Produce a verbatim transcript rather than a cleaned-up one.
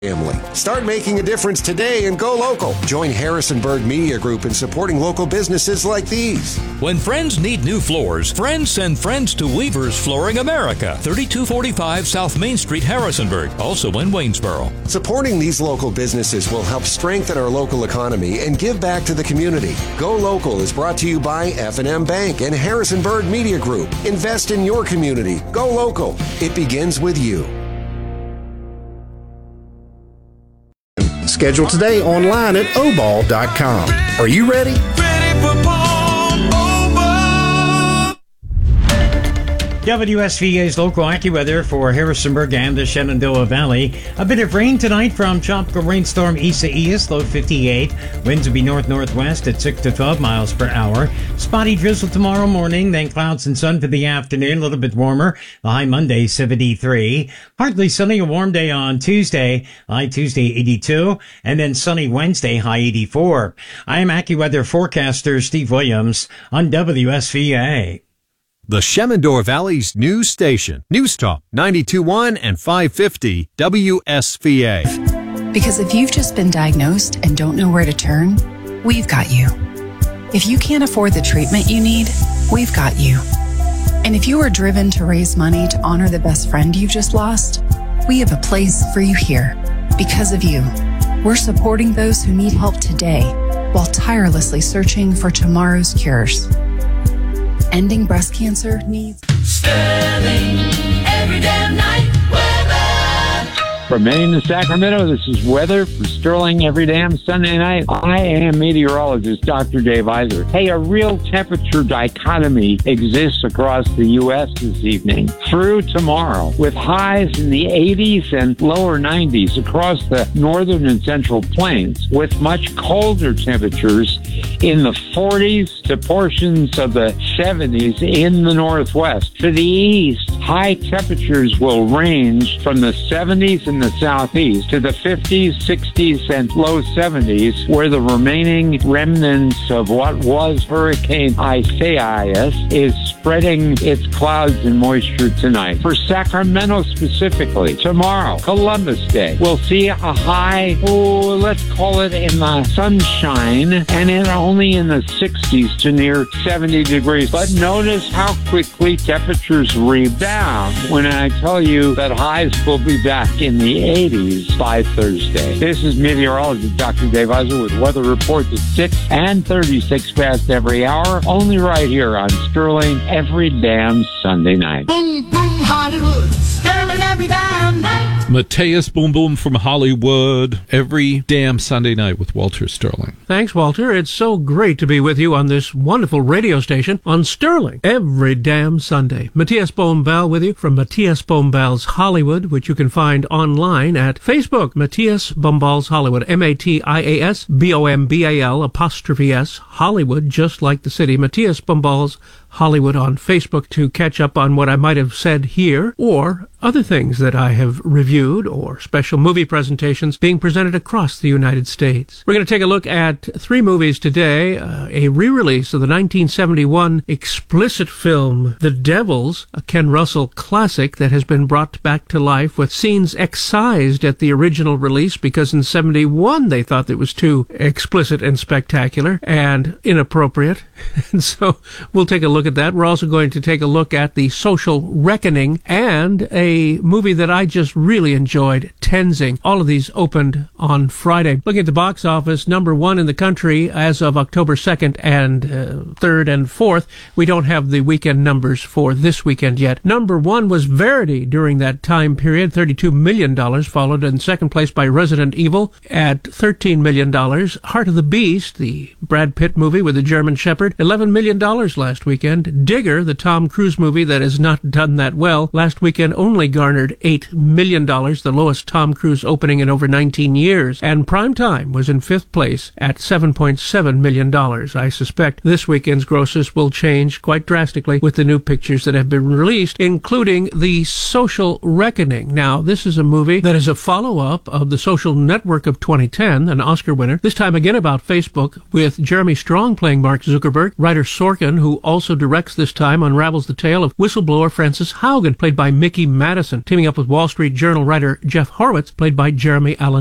Family. Start making a difference today and go local. Join Harrisonburg Media Group in supporting local businesses like these. When friends need new floors, friends send friends to Weaver's Flooring America, thirty-two forty-five South Main Street, Harrisonburg, also in Waynesboro. Supporting these local businesses will help strengthen our local economy and give back to the community. Go Local is brought to you by F and M Bank and Harrisonburg Media Group. Invest in your community. Go local. It begins with you. Schedule today online at O ball dot com. Are you ready? Ready for Paul Oba. W S V A's local AccuWeather for Harrisonburg and the Shenandoah Valley. A bit of rain tonight from Tropical Rainstorm Isaias, low fifty-eight. Winds will be north-northwest at six to twelve miles per hour. Spotty drizzle tomorrow morning, then clouds and sun for the afternoon, a little bit warmer. The high Monday, seventy-three. Partly sunny, a warm day on Tuesday, high Tuesday, eighty-two. And then sunny Wednesday, high eighty-four. I am AccuWeather forecaster Steve Williams on W S V A. The Shenandoah Valley's news station. News Talk ninety-two point one and five fifty W S V A. Because if you've just been diagnosed and don't know where to turn, we've got you. If you can't afford the treatment you need, we've got you. And if you are driven to raise money to honor the best friend you've just lost, we have a place for you here. Because of you, we're supporting those who need help today while tirelessly searching for tomorrow's cures. Ending breast cancer needs Sterling, every damn night, weather. From Maine to Sacramento, this is weather for Sterling every damn Sunday night. I am meteorologist Doctor Dave Iser. Hey, a real temperature dichotomy exists across the U S this evening through tomorrow, with highs in the eighties and lower nineties across the northern and central plains, with much colder temperatures in the forties to portions of the seventies in the northwest. To the east, high temperatures will range from the seventies in the southeast to the fifties, sixties, and low seventies, where the remaining remnants of what was Hurricane Isaias is spreading its clouds and moisture tonight. For Sacramento specifically, tomorrow, Columbus Day, we'll see a high, oh, let's call it in the sunshine, and in only in the sixties to near seventy degrees. But notice how quickly temperatures rebound when I tell you that highs will be back in the eighties by Thursday. This is meteorologist Doctor Dave Iser with weather reports at six and thirty-six past every hour, only right here on Sterling every damn Sunday night. Boom, boom, Hollywood. Sterling every damn night. Mateus Boom Boom from Hollywood every damn Sunday night with Walter Sterling. Thanks, Walter. It's so great to be with you on this wonderful radio station on Sterling every damn Sunday. Matthias Bombal with you from Matthias Bombal's Hollywood, which you can find online at Facebook. Matthias Bombal's Hollywood, M A T I A S B O M B A L apostrophe S, Hollywood, just like the city. Matthias Bombal's Hollywood on Facebook to catch up on what I might have said here or other things that I have reviewed or special movie presentations being presented across the United States. We're going to take a look at three movies today. Uh, a re-release of the nineteen seventy-one explicit film The Devils, a Ken Russell classic that has been brought back to life with scenes excised at the original release because in seventy-one they thought it was too explicit and spectacular and inappropriate. And so we'll take a look at that. We're also going to take a look at The Social Reckoning and a movie that I just really enjoyed, Tenzing. All of these opened on Friday. Looking at the box office, number one in the country as of October second and uh, third and fourth. We don't have the weekend numbers for this weekend yet. Number one was Verity during that time period, thirty-two million dollars, followed in second place by Resident Evil at thirteen million dollars. Heart of the Beast, the Brad Pitt movie with the German Shepherd, eleven million dollars last weekend. Digger, the Tom Cruise movie that has not done that well, last weekend only garnered eight million dollars, the lowest Tom Cruise opening in over nineteen years. And Primetime was in fifth place at seven point seven million dollars. I suspect this weekend's grosses will change quite drastically with the new pictures that have been released, including The Social Reckoning. Now, this is a movie that is a follow-up of The Social Network of twenty ten, an Oscar winner, this time again about Facebook, with Jeremy Strong playing Mark Zuckerberg, writer Sorkin, who also directs this time, unravels the tale of whistleblower Francis Haugen, played by Mickey Madison, teaming up with Wall Street Journal writer Jeff Horowitz, played by Jeremy Allen